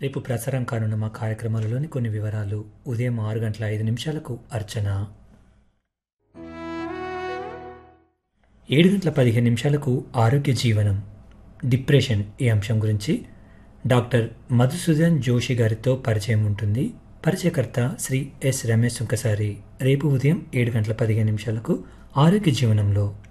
రేపు ప్రసారం కానున్న మా కార్యక్రమాలలోని కొన్ని వివరాలు. ఉదయం 6:05 అర్చన, 7:15 ఆరోగ్య జీవనం, డిప్రెషన్ ఈ అంశం గురించి డాక్టర్ మధుసూదన్ జోషి గారితో పరిచయం ఉంటుంది. పరిచయకర్త శ్రీ ఎస్ రమేష్ సుంకసారి. రేపు ఉదయం 7:15 ఆరోగ్య జీవనంలో